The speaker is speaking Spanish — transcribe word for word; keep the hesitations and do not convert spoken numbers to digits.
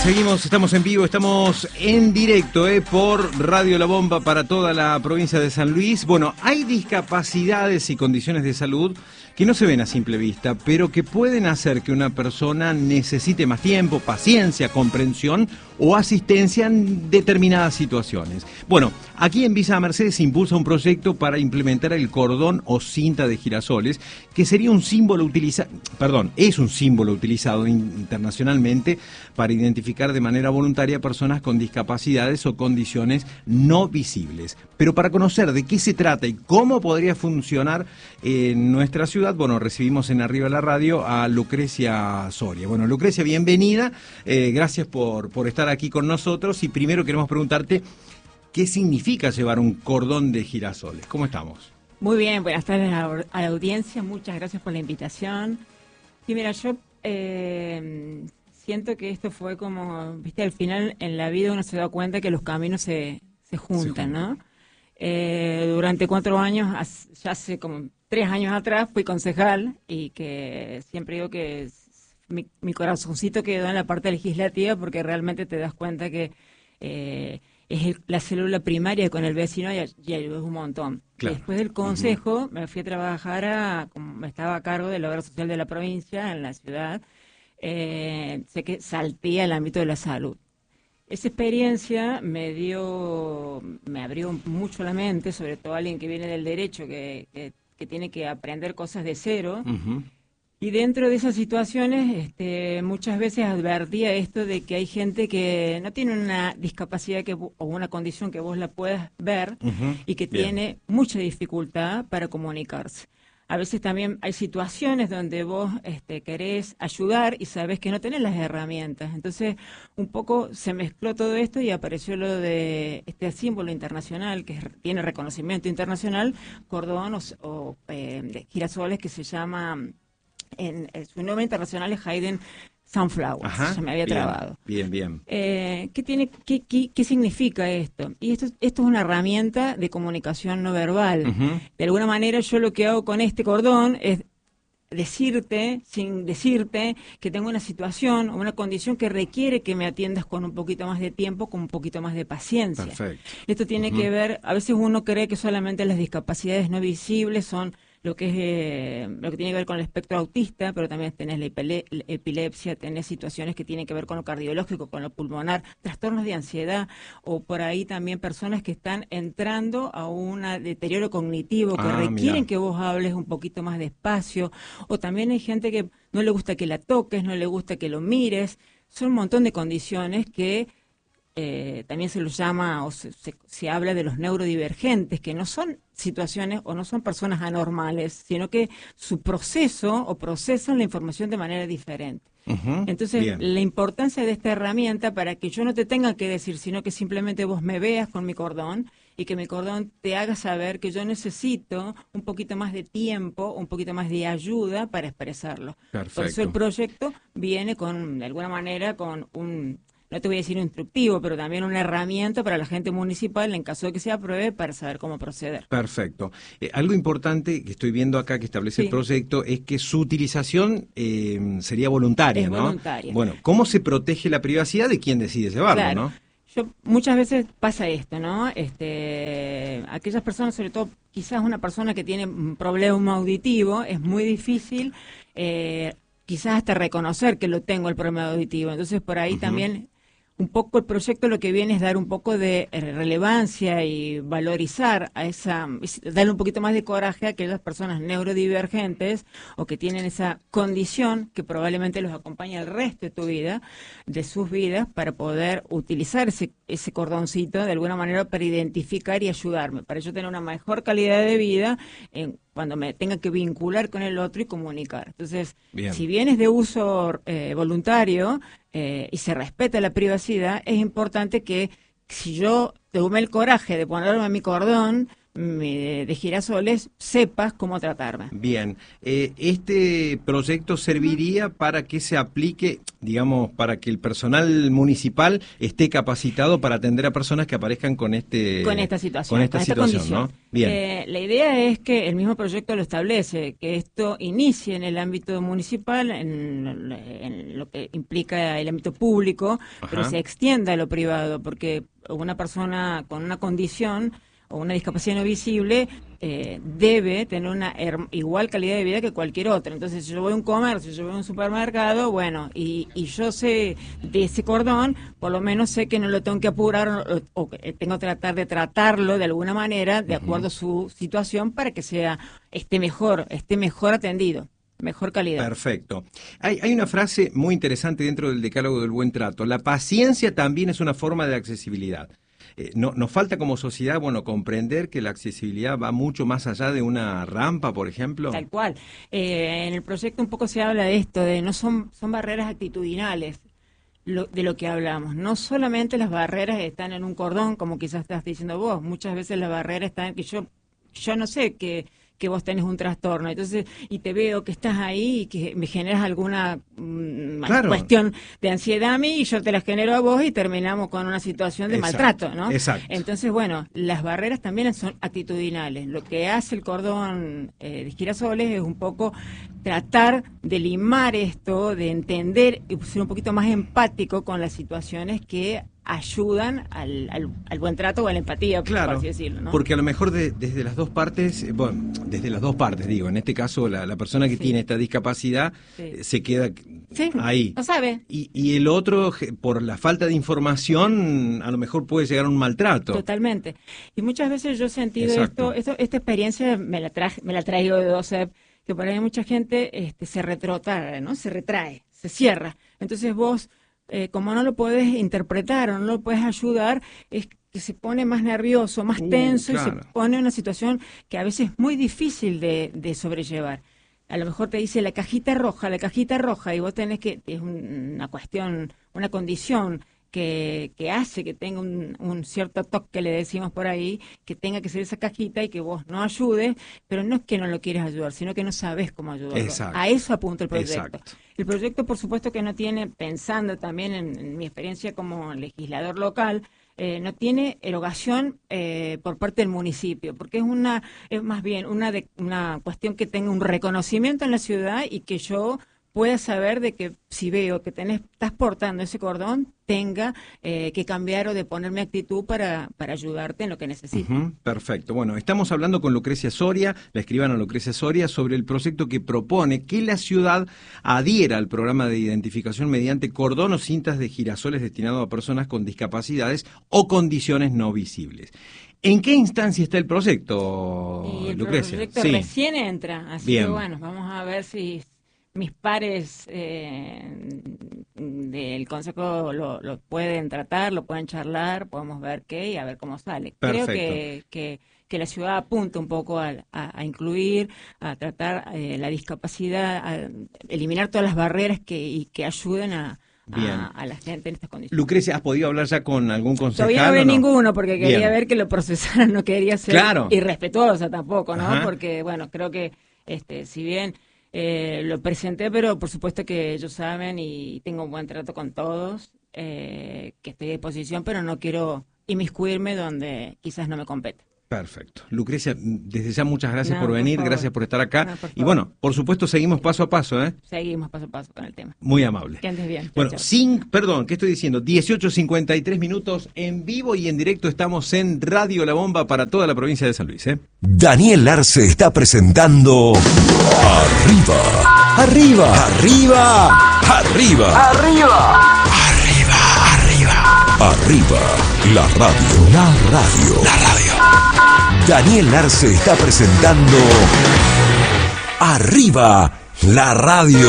Seguimos, estamos en vivo, estamos en directo eh, por Radio La Bomba para toda la provincia de San Luis. Bueno, hay discapacidades y condiciones de salud que no se ven a simple vista, pero que pueden hacer que una persona necesite más tiempo, paciencia, comprensión o asistencia en determinadas situaciones. Bueno, aquí en Villa Mercedes se impulsa un proyecto para implementar el cordón o cinta de girasoles, que sería un símbolo utilizado, perdón, es un símbolo utilizado internacionalmente para identificar de manera voluntaria personas con discapacidades o condiciones no visibles. Pero para conocer de qué se trata y cómo podría funcionar en nuestra ciudad, bueno, recibimos en Arriba la Radio a Lucrecia Soria. Bueno, Lucrecia, bienvenida, eh, gracias por, por estar aquí con nosotros y primero queremos preguntarte qué significa llevar un cordón de girasoles. ¿Cómo estamos? Muy bien, buenas tardes a la, a la audiencia, muchas gracias por la invitación. Y mira, yo eh, siento que esto fue como, viste, al final en la vida uno se da cuenta que los caminos se, se juntan, ¿no? Eh, durante cuatro años, ya hace como tres años atrás, fui concejal y que siempre digo que mi, mi corazoncito quedó en la parte legislativa porque realmente te das cuenta que eh, es el, la célula primaria con el vecino y, y ayudas un montón. Claro. Después del consejo, uh-huh. me fui a trabajar, a, como estaba a cargo del obra social de la provincia, en la ciudad, eh, sé que salté al ámbito de la salud. Esa experiencia me dio, me abrió mucho la mente, sobre todo alguien que viene del derecho, que, que, que tiene que aprender cosas de cero. Uh-huh. Y dentro de esas situaciones, este, muchas veces advertía esto de que hay gente que no tiene una discapacidad que, o una condición que vos la puedas ver uh-huh. y que Bien. tiene mucha dificultad para comunicarse. A veces también hay situaciones donde vos este, querés ayudar y sabés que no tenés las herramientas. Entonces, un poco se mezcló todo esto y apareció lo de este símbolo internacional, que tiene reconocimiento internacional, cordón o, o eh, girasoles, que se llama, en, en su nombre internacional es Hayden Sunflower. Ajá, se me había bien, trabado. Bien, bien. Eh, ¿qué, tiene, qué, qué, ¿Qué significa esto? Y esto, esto es una herramienta de comunicación no verbal. Uh-huh. De alguna manera yo lo que hago con este cordón es decirte, sin decirte, que tengo una situación o una condición que requiere que me atiendas con un poquito más de tiempo, con un poquito más de paciencia. Perfecto. Esto tiene uh-huh. que ver, a veces uno cree que solamente las discapacidades no visibles son lo que es eh, lo que tiene que ver con el espectro autista, pero también tenés la, epile, la epilepsia, tenés situaciones que tienen que ver con lo cardiológico, con lo pulmonar, trastornos de ansiedad, o por ahí también personas que están entrando a un deterioro cognitivo, que ah, requieren mira. que vos hables un poquito más despacio, o también hay gente que no le gusta que la toques, no le gusta que lo mires. Son un montón de condiciones que Eh, también se los llama o se, se, se habla de los neurodivergentes, que no son situaciones o no son personas anormales, sino que su proceso o procesan la información de manera diferente. Uh-huh, Entonces, bien. la importancia de esta herramienta para que yo no te tenga que decir, sino que simplemente vos me veas con mi cordón y que mi cordón te haga saber que yo necesito un poquito más de tiempo, un poquito más de ayuda para expresarlo. Perfecto. Por eso el proyecto viene con, de alguna manera, con un... no te voy a decir instructivo, pero también una herramienta para la gente municipal en caso de que se apruebe para saber cómo proceder. Perfecto. Eh, algo importante que estoy viendo acá que establece sí. el proyecto es que su utilización eh, sería voluntaria, es ¿no? voluntaria. Bueno, ¿cómo se protege la privacidad de quien decide llevarlo, claro. no? Yo, muchas veces pasa esto, ¿no? Este, aquellas personas, sobre todo quizás una persona que tiene un problema auditivo, es muy difícil eh, quizás hasta reconocer que lo tengo el problema auditivo. Entonces, por ahí uh-huh. también... un poco el proyecto lo que viene es dar un poco de relevancia y valorizar a esa, darle un poquito más de coraje a aquellas personas neurodivergentes o que tienen esa condición que probablemente los acompaña el resto de tu vida, de sus vidas, para poder utilizar ese, ese cordoncito de alguna manera para identificar y ayudarme, para yo tener una mejor calidad de vida en cuando me tenga que vincular con el otro y comunicar. Entonces, bien. si bien es de uso eh, voluntario eh, y se respeta la privacidad, es importante que si yo tuve el coraje de ponerme mi cordón, de, de Girasoles, sepas cómo tratarme. Bien, eh, este proyecto serviría para que se aplique, digamos, para que el personal municipal esté capacitado para atender a personas que aparezcan con este con esta situación, con esta, con esta situación, condición. ¿no? Bien. Eh, la idea es que el mismo proyecto lo establece, que esto inicie en el ámbito municipal, en, en lo que implica el ámbito público, Ajá. pero se extienda a lo privado, porque una persona con una condición o una discapacidad no visible eh, debe tener una igual calidad de vida que cualquier otra. Entonces, si yo voy a un comercio, yo voy a un supermercado, bueno, y, y yo sé de ese cordón, por lo menos sé que no lo tengo que apurar o, o que tengo que tratar de tratarlo de alguna manera, de acuerdo a su situación, para que sea esté mejor, esté mejor atendido. Mejor calidad. Perfecto. Hay, hay una frase muy interesante dentro del decálogo del buen trato. La paciencia también es una forma de accesibilidad. Eh, no, nos falta como sociedad, bueno, comprender que la accesibilidad va mucho más allá de una rampa, por ejemplo. Tal cual. Eh, en el proyecto un poco se habla de esto, de no son, son barreras actitudinales. Lo, de lo que hablamos. No solamente las barreras están en un cordón, como quizás estás diciendo vos. Muchas veces las barreras están en que yo, yo no sé que que vos tenés un trastorno, entonces, y te veo que estás ahí y que me generas alguna mmm, claro. cuestión de ansiedad a mí y yo te la genero a vos y terminamos con una situación de Exacto. maltrato, ¿no? Exacto. Entonces, bueno, las barreras también son actitudinales. Lo que hace el cordón eh, de Girasoles es un poco tratar de limar esto, de entender y ser un poquito más empático con las situaciones que ayudan al, al, al buen trato o a la empatía, claro, por así decirlo, ¿no? Porque a lo mejor de, desde las dos partes, eh, bueno, desde las dos partes, digo, en este caso la, la persona que sí. tiene esta discapacidad sí. eh, se queda sí, ahí. No sabe. Y, y el otro, por la falta de información, a lo mejor puede llegar a un maltrato. Totalmente. Y muchas veces yo he sentido Exacto. esto, esto, esta experiencia me la traje, me la traigo de DOCEP, que por ahí mucha gente este, se retrotrae, ¿no? Se retrae, se cierra. Entonces vos, eh, como no lo podés interpretar o no lo podés ayudar, es que se pone más nervioso, más tenso uh, claro. y se pone en una situación que a veces es muy difícil de, de sobrellevar. A lo mejor te dice la cajita roja, la cajita roja, y vos tenés que, es una cuestión, una condición que, que hace que tenga un, un cierto toque, que le decimos por ahí, que tenga que ser esa cajita y que vos no ayudes, pero no es que no lo quieres ayudar, sino que no sabés cómo ayudarlo. Exacto. A eso apunta el proyecto. Exacto. El proyecto, por supuesto, que no tiene, pensando también en, en mi experiencia como legislador local, eh, no tiene erogación eh, por parte del municipio, porque es una es más bien una, de, una cuestión que tenga un reconocimiento en la ciudad y que yo pueda saber de que si veo que tenés, estás portando ese cordón, tenga eh, que cambiar o de poner mi actitud para, para ayudarte en lo que necesites. Uh-huh, perfecto. Bueno, estamos hablando con Lucrecia Soria, la escribana Lucrecia Soria, sobre el proyecto que propone que la ciudad adhiera al programa de identificación mediante cordón o cintas de girasoles destinado a personas con discapacidades o condiciones no visibles. ¿En qué instancia está el proyecto, y el Lucrecia? El proyecto sí. recién entra, así Bien. que bueno, vamos a ver si mis pares eh, del Consejo lo, lo pueden tratar, lo pueden charlar, podemos ver qué y a ver cómo sale. Perfecto. Creo que, que, que la ciudad apunta un poco a, a, a incluir, a tratar eh, la discapacidad, a eliminar todas las barreras que, y que ayuden a, a, a la gente en estas condiciones. Lucrecia, ¿has podido hablar ya con algún concejal? Todavía no ve no? ninguno porque quería Bien. ver que lo procesaran, no quería ser claro. irrespetuosa tampoco, ¿no? Ajá. Porque, bueno, creo que este si bien Eh, lo presenté, pero por supuesto que ellos saben y tengo un buen trato con todos, eh, que estoy a disposición, pero no quiero inmiscuirme donde quizás no me compete. Perfecto. Lucrecia, desde ya muchas gracias no, por venir, por gracias por estar acá. No, por y bueno, por supuesto seguimos paso a paso, ¿eh? Seguimos paso a paso con el tema. Muy amable. Que andes bien. Bueno, chao, chao. sin, perdón, ¿qué estoy diciendo? dieciocho cincuenta y tres minutos en vivo y en directo estamos en Radio La Bomba para toda la provincia de San Luis, ¿eh? Daniel Arce está presentando Arriba, Arriba, Arriba, Arriba, Arriba, Arriba, Arriba, Arriba, la radio, la radio, la radio. Daniel Arce está presentando Arriba, la radio.